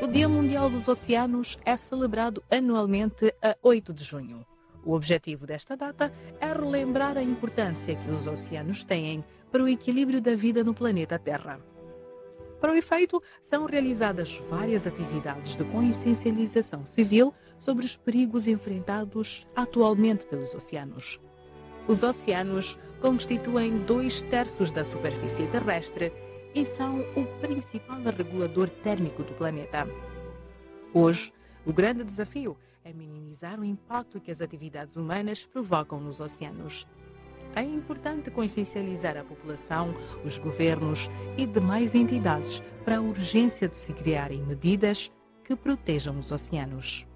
O Dia Mundial dos Oceanos é celebrado anualmente a 8 de junho. O objetivo desta data é relembrar a importância que os oceanos têm para o equilíbrio da vida no planeta Terra. Para o efeito, são realizadas várias atividades de consciencialização civil sobre os perigos enfrentados atualmente pelos oceanos. Os oceanos constituem 2/3 da superfície terrestre e são o principal regulador térmico do planeta. Hoje, o grande desafio é minimizar o impacto que as atividades humanas provocam nos oceanos. É importante consciencializar a população, os governos e demais entidades para a urgência de se criarem medidas que protejam os oceanos.